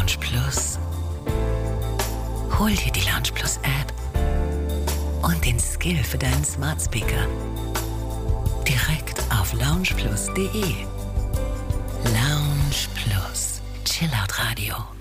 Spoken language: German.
Lounge Plus? Hol dir die Lounge Plus App und den Skill für deinen Smart Speaker direkt auf loungeplus.de. Lounge Plus, Chillout Radio.